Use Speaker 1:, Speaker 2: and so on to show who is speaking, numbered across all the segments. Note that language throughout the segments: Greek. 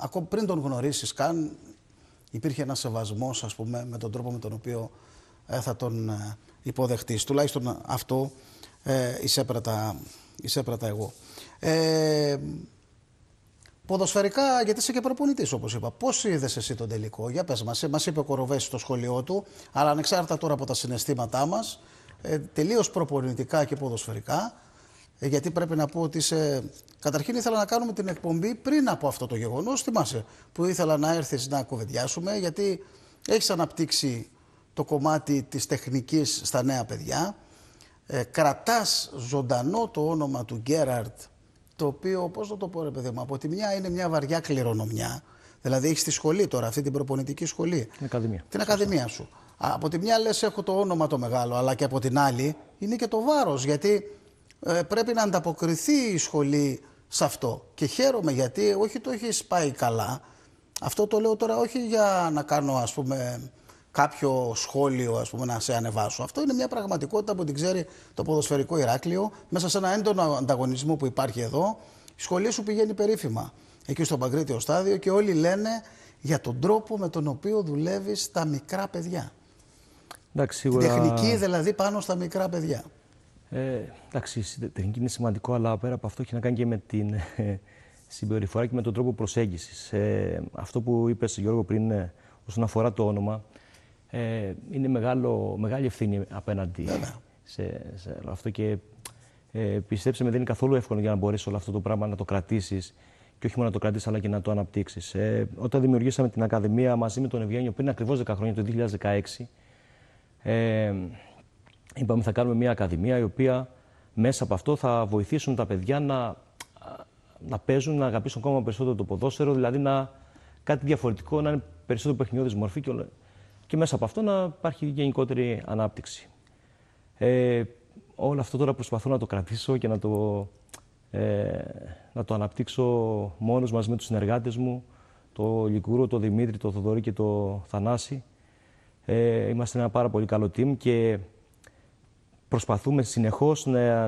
Speaker 1: ακόμα πριν τον γνωρίσεις καν, υπήρχε ένας σεβασμός, ας πούμε, με τον τρόπο με τον οποίο θα τον υποδεχτείς. Τουλάχιστον αυτό εισέπρατα εγώ. Ποδοσφαιρικά, γιατί είσαι και προπονητής, όπως είπα. Πώς είδες εσύ τον τελικό? Για πες μας. Μας είπε ο Κοροβέσης στο σχολείο του, αλλά ανεξάρτητα τώρα από τα συναισθήματά μας, τελείως προπονητικά και ποδοσφαιρικά, γιατί πρέπει να πω ότι καταρχήν ήθελα να κάνουμε την εκπομπή πριν από αυτό το γεγονός, θυμάσαι, που ήθελα να έρθεις να κουβεντιάσουμε, γιατί έχεις αναπτύξει το κομμάτι της τεχνικής στα νέα παιδιά. Κρατάς ζωντανό το όνομα του Γκέραρντ, το οποίο, πώς να το πω ρε παιδί μου, από τη μια είναι μια βαριά κληρονομιά, δηλαδή έχεις τη σχολή τώρα, αυτή την προπονητική σχολή, την ακαδημία σου. Από τη μια λες έχω το όνομα το μεγάλο, αλλά και από την άλλη είναι και το βάρος, γιατί πρέπει να ανταποκριθεί η σχολή σε αυτό. Και χαίρομαι γιατί όχι το έχεις πάει καλά, αυτό το λέω τώρα όχι για να κάνω ας πούμε κάποιο σχόλιο, ας πούμε, να σε ανεβάσω. Αυτό είναι μια πραγματικότητα που την ξέρει το ποδοσφαιρικό Ηράκλειο. Μέσα σε ένα έντονο ανταγωνισμό που υπάρχει εδώ, η σχολή σου πηγαίνει περίφημα εκεί στο Παγκρίτιο στάδιο και όλοι λένε για τον τρόπο με τον οποίο δουλεύεις τα μικρά παιδιά.
Speaker 2: Εντάξει, σίγουρα...
Speaker 1: Τεχνική δηλαδή πάνω στα μικρά παιδιά.
Speaker 2: Εντάξει, η τεχνική είναι σημαντικό, αλλά πέρα από αυτό έχει να κάνει και με την συμπεριφορά και με τον τρόπο προσέγγισης. Αυτό που είπες, Γιώργο, πριν όσον αφορά το όνομα, είναι μεγάλη ευθύνη απέναντι σε αυτό και πιστέψτε με, δεν είναι καθόλου εύκολο για να μπορέσεις όλο αυτό το πράγμα να το κρατήσεις και όχι μόνο να το κρατήσεις αλλά και να το αναπτύξεις. Όταν δημιουργήσαμε την Ακαδημία μαζί με τον Ευγένιο πριν ακριβώς 10 χρόνια, το 2016, είπαμε θα κάνουμε μια Ακαδημία η οποία μέσα από αυτό θα βοηθήσουν τα παιδιά να παίζουν, να αγαπήσουν ακόμα περισσότερο το ποδόσφαιρο, δηλαδή κάτι διαφορετικό, να είναι περισσότερο παιχνιώδης μορφή και μέσα από αυτό να υπάρχει γενικότερη ανάπτυξη. Όλο αυτό τώρα προσπαθώ να το κρατήσω και να το αναπτύξω μόνος μαζί με τους συνεργάτες μου, το Λικούρο, το Δημήτρη, το Θοδωρή και το Θανάση. Είμαστε ένα πάρα πολύ καλό team και προσπαθούμε συνεχώς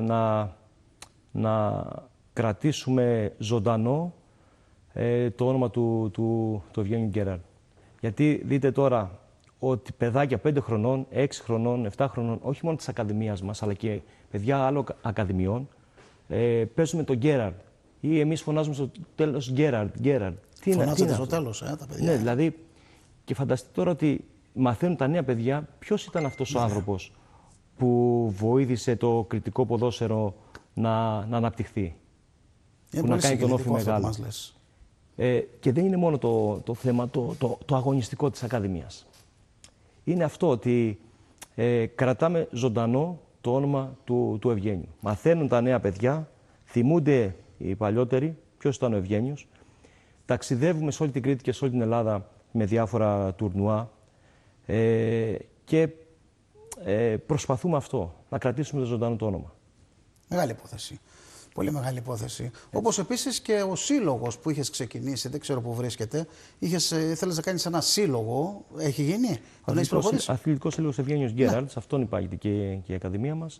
Speaker 2: να κρατήσουμε ζωντανό το όνομα του Ευγένιου Γκέραρντ. Γιατί δείτε τώρα ότι παιδάκια 5 χρονών, 6 χρονών, 7 χρονών, όχι μόνο της Ακαδημίας μας, αλλά και παιδιά άλλων ακαδημιών, παίζουν με τον Γκέραρντ. Ή εμείς φωνάζουμε στο τέλος Γκέραρντ.
Speaker 1: Φωνάζετε στο τέλος, τα παιδιά.
Speaker 2: Ναι, δηλαδή, και φανταστείτε τώρα ότι μαθαίνουν τα νέα παιδιά ποιος ήταν αυτός ο άνθρωπος που βοήθησε το κριτικό ποδόσφαιρο να αναπτυχθεί. Που να κάνει τον όφη μεγάλο. Και δεν είναι μόνο το θέμα το αγωνιστικό της Ακαδημίας. Είναι αυτό ότι κρατάμε ζωντανό το όνομα του Ευγένιου. Μαθαίνουν τα νέα παιδιά, θυμούνται οι παλιότεροι ποιος ήταν ο Ευγένιος. Ταξιδεύουμε σε όλη την Κρήτη και σε όλη την Ελλάδα με διάφορα τουρνουά και προσπαθούμε αυτό, να κρατήσουμε το ζωντανό το όνομα.
Speaker 1: Μεγάλη υπόθεση. Πολύ μεγάλη υπόθεση. Όπως επίσης και ο σύλλογος που είχες ξεκινήσει, δεν ξέρω πού βρίσκεται, ήθελες να κάνεις ένα σύλλογο, έχει γίνει, τον έχεις προχωρήσει?
Speaker 2: Αθλητικός Σύλλογος Ευγένιος Γκέραρντ, σε αυτόν υπάγεται και η Ακαδημία μας.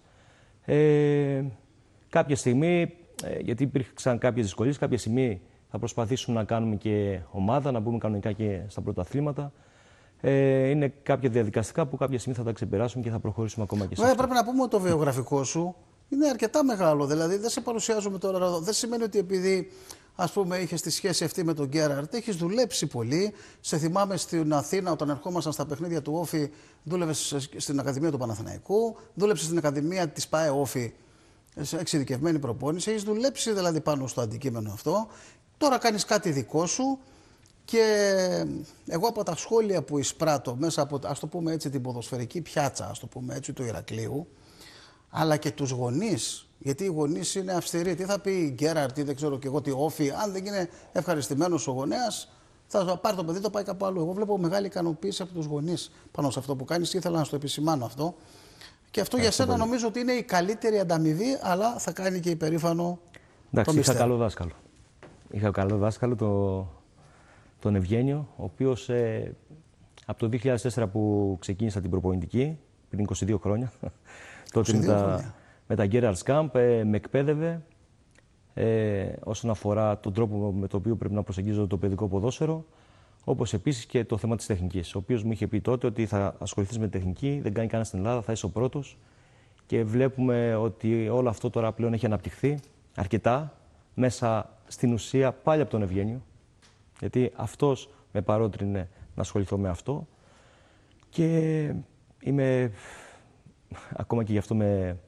Speaker 2: Κάποια στιγμή, γιατί υπήρξαν κάποιες δυσκολίες, κάποια στιγμή θα προσπαθήσουμε να κάνουμε και ομάδα, να μπούμε κανονικά και στα πρωταθλήματα. Είναι κάποια διαδικαστικά που κάποια στιγμή θα τα ξεπεράσουμε και θα προχωρήσουμε ακόμα και σε αυτό.
Speaker 1: Πρέπει να πούμε ότι το βιογραφικό σου είναι αρκετά μεγάλο. Δηλαδή, δεν σε παρουσιάζουμε τώρα εδώ. Δεν σημαίνει ότι επειδή ας πούμε είχες τη σχέση αυτή με τον Γκέραρντ, έχεις δουλέψει πολύ. Σε θυμάμαι στην Αθήνα, όταν ερχόμασταν στα παιχνίδια του Όφη, δούλευες στην Ακαδημία του Παναθηναϊκού, δούλεψες στην Ακαδημία της ΠΑΕ Όφη, σε εξειδικευμένη προπόνηση. Έχεις δουλέψει δηλαδή πάνω στο αντικείμενο αυτό. Τώρα κάνεις κάτι δικό σου. Και εγώ από τα σχόλια που εισπράττω μέσα από, ας το πούμε έτσι, την ποδοσφαιρική πιάτσα, ας το πούμε έτσι, του Ηρακλείου, αλλά και τους γονείς, γιατί οι γονείς είναι αυστηροί. Τι θα πει η Γκέραρντ, δεν ξέρω και εγώ τι Όφη, αν δεν είναι ευχαριστημένος ο γονέας, θα πάρει το παιδί, το πάει κάπου αλλού. Εγώ βλέπω μεγάλη ικανοποίηση από τους γονείς πάνω σε αυτό που κάνεις και ήθελα να στο επισημάνω αυτό. Και αυτό για σένα νομίζω ότι είναι η καλύτερη ανταμοιβή, αλλά θα κάνει και υπερήφανο.
Speaker 2: Εντάξει, είχα καλό δάσκαλο. Είχα καλό δάσκαλο, τον Ευγένιο, ο οποίος από το 2004 που ξεκίνησα την προπονητική, πριν 22 χρόνια, τότε με τα Γκέραρντ Camp, με εκπαίδευε, όσον αφορά τον τρόπο με τον οποίο πρέπει να προσεγγίζω το παιδικό ποδόσφαιρο, όπως επίσης και το θέμα της τεχνικής. Ο οποίος μου είχε πει τότε ότι θα ασχοληθείς με τεχνική, δεν κάνει κανένα στην Ελλάδα, θα είσαι ο πρώτος. Και βλέπουμε ότι όλο αυτό τώρα πλέον έχει αναπτυχθεί αρκετά μέσα στην ουσία πάλι από τον Ευγένιο. Γιατί αυτός με παρότρινε να ασχοληθώ με αυτό. Και είμαι ακόμα και γι' αυτό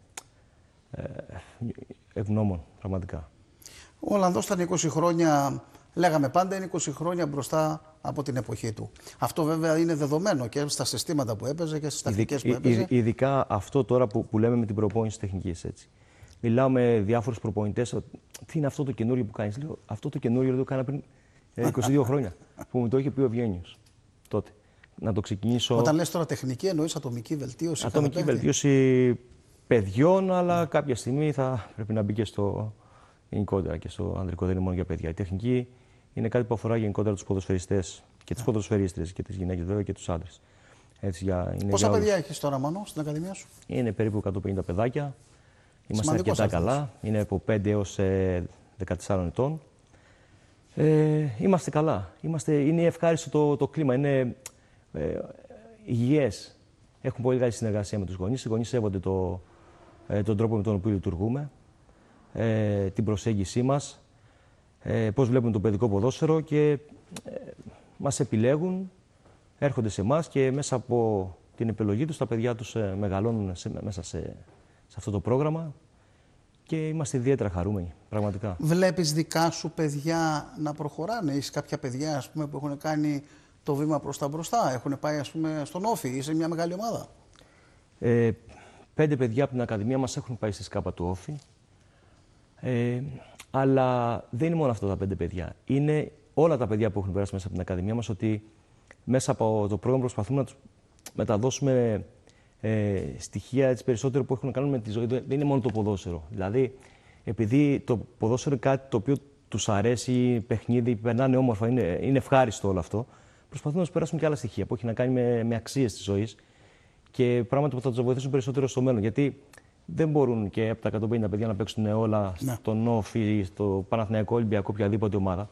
Speaker 2: ευγνώμων, πραγματικά.
Speaker 1: Ο Ολλανδός ήταν 20 χρόνια, λέγαμε πάντα, είναι 20 χρόνια μπροστά από την εποχή του. Αυτό βέβαια είναι δεδομένο και στα συστήματα που έπαιζε και στις τακτικές που έπαιζε.
Speaker 2: Ειδικά αυτό τώρα που λέμε με την προπόνηση τεχνικής, έτσι. Μιλάω με διάφορους προπονητές, τι είναι αυτό το καινούριο που κάνεις. Λέω, αυτό το καινούριο το κάνα πριν 22 χρόνια, που μου το είχε πει ο Ευγένιος τότε. Να το ξεκινήσω.
Speaker 1: Όταν λες τώρα τεχνική, εννοείς ατομική βελτίωση.
Speaker 2: Ατομική βελτίωση παιδιών, αλλά κάποια στιγμή θα πρέπει να μπει και στο γενικότερα και στο ανδρικό, δεν είναι μόνο για παιδιά. Η τεχνική είναι κάτι που αφορά γενικότερα τους ποδοσφαιριστές και τις ποδοσφαιρίστρες και τις γυναίκες βέβαια και τους άντρες.
Speaker 1: Πόσα παιδιά έχεις τώρα, Μανώ, στην Ακαδημία σου?
Speaker 2: Είναι περίπου 150 παιδάκια. Είμαστε αρκετά καλά. Είναι από 5 έως 14 ετών. Είμαστε καλά. Είναι ευχάριστο το κλίμα. Είναι υγιές. Έχουμε πολύ καλή συνεργασία με τους γονείς. Οι γονείς σέβονται τον τρόπο με τον οποίο λειτουργούμε, την προσέγγιση μας, πώς βλέπουμε το παιδικό ποδόσφαιρο και μας επιλέγουν, έρχονται σε εμάς και μέσα από την επιλογή τους τα παιδιά τους μεγαλώνουν μέσα σε αυτό το πρόγραμμα και είμαστε ιδιαίτερα χαρούμενοι, πραγματικά.
Speaker 1: Βλέπεις δικά σου παιδιά να προχωράνε? Έχεις κάποια παιδιά, ας πούμε, που έχουν κάνει το βήμα προς τα μπροστά, έχουν πάει, ας πούμε, στον Όφη ή σε μια μεγάλη ομάδα?
Speaker 2: 5 παιδιά από την Ακαδημία μας έχουν πάει στη σκάπα του Όφη. Αλλά δεν είναι μόνο αυτά τα 5 παιδιά. Είναι όλα τα παιδιά που έχουν περάσει μέσα από την Ακαδημία μας, ότι μέσα από το πρόγραμμα προσπαθούμε να τους μεταδώσουμε στοιχεία έτσι, περισσότερο που έχουν να κάνουν με τη ζωή. Δεν είναι μόνο το ποδόσφαιρο. Δηλαδή, επειδή το ποδόσφαιρο είναι κάτι το οποίο τους αρέσει, παιχνίδι, περνάνε όμορφα, είναι ευχάριστο όλο αυτό, προσπαθούμε να τους περάσουμε και άλλα στοιχεία που έχει να κάνει με αξίες της ζωής και πράγματα που θα τους βοηθήσουν περισσότερο στο μέλλον. Γιατί δεν μπορούν και από τα 150 παιδιά να παίξουν όλα στον Όφη, στο Παναθηναϊκό, Ολυμπιακό, οποιαδήποτε ομάδα.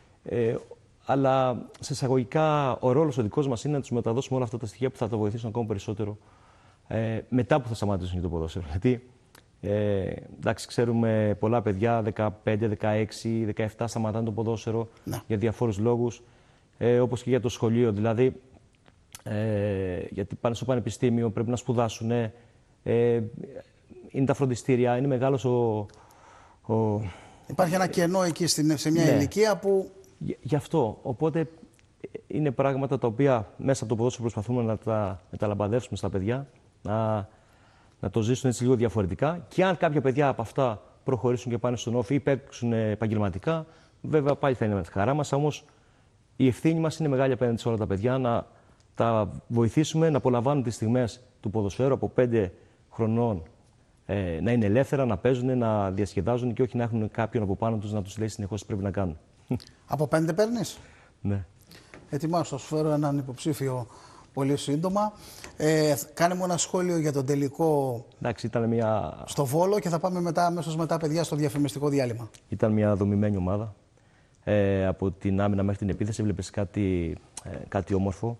Speaker 2: Αλλά σε εισαγωγικά ο ρόλος ο δικός μας είναι να τους μεταδώσουμε όλα αυτά τα στοιχεία που θα το βοηθήσουν ακόμα περισσότερο μετά που θα σταματήσουν και το ποδόσφαιρο. Γιατί εντάξει, ξέρουμε πολλά παιδιά 15, 16, 17 σταματάνε το ποδόσφαιρο για διαφόρους λόγους, όπως και για το σχολείο. Δηλαδή, γιατί πάνε στο πανεπιστήμιο, πρέπει να σπουδάσουν. Είναι τα φροντιστήρια, είναι μεγάλος
Speaker 1: Υπάρχει ένα κενό εκεί σε μια ηλικία που...
Speaker 2: Γι' αυτό. Οπότε είναι πράγματα τα οποία μέσα από το ποδόσφαιρο προσπαθούμε να τα μεταλαμπαδεύσουμε στα παιδιά, να το ζήσουν έτσι λίγο διαφορετικά. Και αν κάποια παιδιά από αυτά προχωρήσουν και πάνε στον Όφη ή παίξουν επαγγελματικά, βέβαια πάλι θα είναι με τη χαρά μας. Όμως η ευθύνη μας είναι μεγάλη απέναντι σε όλα τα παιδιά, να τα βοηθήσουμε να απολαμβάνουν τις στιγμές του ποδοσφαίρου από 5 χρονών. Να είναι ελεύθερα, να παίζουν, να διασκεδάζουν και όχι να έχουν κάποιον από πάνω τους να τους λέει συνεχώς τι πρέπει να κάνουν.
Speaker 1: Από 5 παίρνεις?
Speaker 2: Ναι.
Speaker 1: Ετοιμάσου, θα σου φέρω έναν υποψήφιο πολύ σύντομα. Κάνε μου ένα σχόλιο για τον τελικό.
Speaker 2: Εντάξει, ήταν
Speaker 1: στο Βόλο και θα πάμε αμέσως μετά, παιδιά, στο διαφημιστικό διάλειμμα.
Speaker 2: Ήταν μια δομημένη ομάδα. Από την άμυνα μέχρι την επίθεση έβλεπες κάτι όμορφο.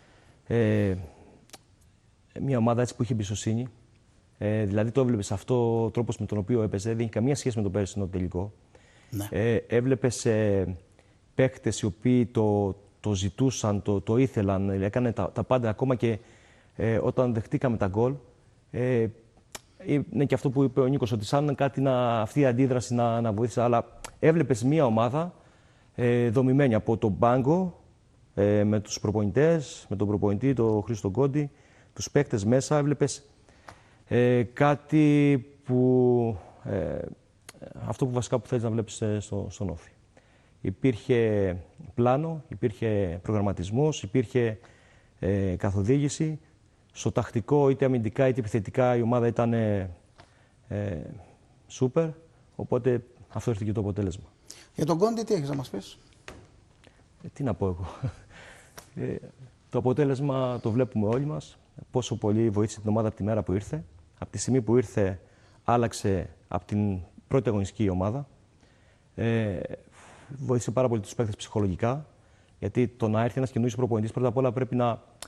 Speaker 2: Μια ομάδα έτσι που είχε εμπιστοσύνη. Δηλαδή το έβλεπες αυτό, ο τρόπος με τον οποίο έπαιζε, δεν είχε καμία σχέση με το περσινό τελικό. Ναι. Έβλεπες παίκτες οι οποίοι το ζητούσαν, το ήθελαν, έκαναν τα πάντα ακόμα και όταν δεχτήκαμε τα γκολ. Είναι και αυτό που είπε ο Νίκος, ότι σαν αυτή η αντίδραση να βοήθησε, αλλά έβλεπες μια ομάδα δομημένη από τον πάγκο, με τους προπονητές, με τον προπονητή, τον Χρήστο Κόντι, τους παίκτες μέσα, έβλεπες κάτι που, αυτό που βασικά που θέλεις να βλέπεις στον Όφη. Υπήρχε πλάνο, υπήρχε προγραμματισμός, υπήρχε καθοδήγηση. Στο τακτικό, είτε αμυντικά είτε επιθετικά, η ομάδα ήταν σούπερ, οπότε αυτό ήρθε και το αποτέλεσμα.
Speaker 1: Για τον Κόντι τι έχεις να μας πεις?
Speaker 2: Τι να πω εγώ. Το αποτέλεσμα το βλέπουμε όλοι μας, πόσο πολύ βοήθησε την ομάδα από τη μέρα που ήρθε. Από τη στιγμή που ήρθε, άλλαξε από την πρώτη αγωνιστική ομάδα. Βοήθησε πάρα πολύ τους παίκτες ψυχολογικά. Γιατί το να έρθει ένας καινούργιος προπονητής πρώτα απ' όλα πρέπει να